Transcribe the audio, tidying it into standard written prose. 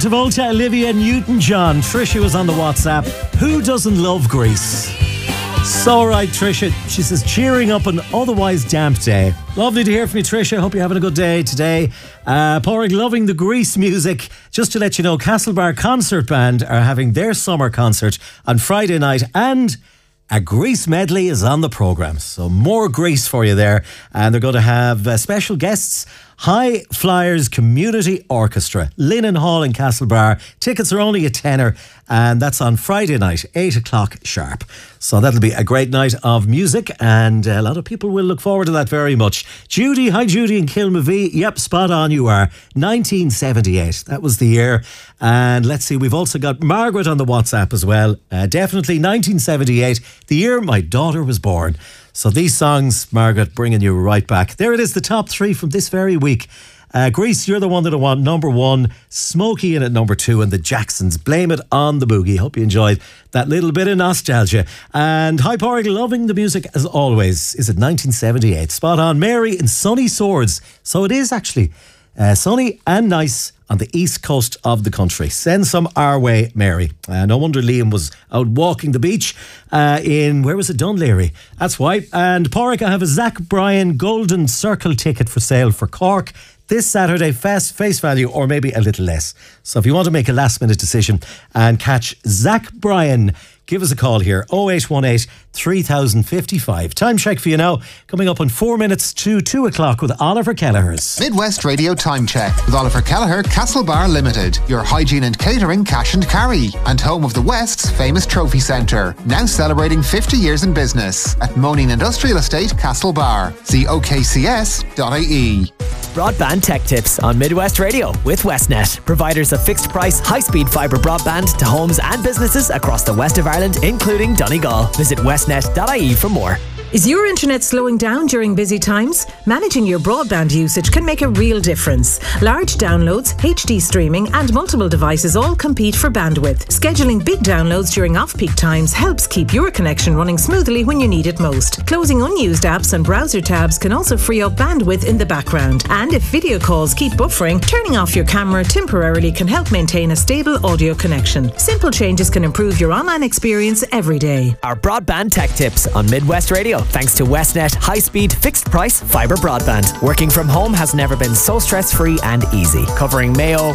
Travolta, Olivia Newton-John. Trisha was on the WhatsApp. Who doesn't love Grease? So right, Trisha. She says, cheering up an otherwise damp day. Lovely to hear from you, Trisha. Hope you're having a good day today. Porrig, loving the Grease music. Just to let you know, Castlebar Concert Band are having their summer concert on Friday night, and a Grease medley is on the programme. So more Grease for you there. And they're going to have special guests, High Flyers Community Orchestra, Linen Hall in Castlebar. Tickets are only a tenner, and that's on Friday night, 8 o'clock sharp. So that'll be a great night of music, and a lot of people will look forward to that very much. Judy, hi Judy in Kilmavie. Yep, spot on you are. 1978, that was the year. And let's see, we've also got Margaret on the WhatsApp as well. Definitely 1978, the year my daughter was born. So these songs, Margaret, bringing you right back. There it is, the top three from this very week. Grease, you're the one that I want, number one. Smokey in at number two, and the Jacksons, Blame It on the Boogie. Hope you enjoyed that little bit of nostalgia. And hi, Porrig, loving the music as always. Is it 1978? Spot on. Mary in Sunny Swords. So it is actually sunny and nice on the east coast of the country. Send some our way, Mary. No wonder Liam was out walking the beach in, where was it, Dunleary? That's why. And Porrick, I have a Zach Bryan Golden Circle ticket for sale for Cork this Saturday, face value or maybe a little less. So if you want to make a last minute decision and catch Zach Bryan, give us a call here, 0818 3055. Time check for you now, coming up in 4 minutes to 2 o'clock with Oliver Kelleher's Midwest Radio Time Check with Oliver Kelleher, Castlebar Limited, your hygiene and catering cash and carry, and home of the West's famous trophy centre, now celebrating 50 years in business at Moaning Industrial Estate, Castlebar. See okcs.ie. Broadband Tech Tips on Midwest Radio with Westnet, providers of fixed price, high-speed fibre broadband to homes and businesses across the west of Ireland, including Donegal. Visit westnet.ie for more. Is your internet slowing down during busy times? Managing your broadband usage can make a real difference. Large downloads, HD streaming and multiple devices all compete for bandwidth. Scheduling big downloads during off-peak times helps keep your connection running smoothly when you need it most. Closing unused apps and browser tabs can also free up bandwidth in the background. And if video calls keep buffering, turning off your camera temporarily can help maintain a stable audio connection. Simple changes can improve your online experience every day. Our Broadband Tech Tips on Midwest Radio, thanks to Westnet high-speed, fixed-price fibre broadband. Working from home has never been so stress-free and easy. Covering Mayo,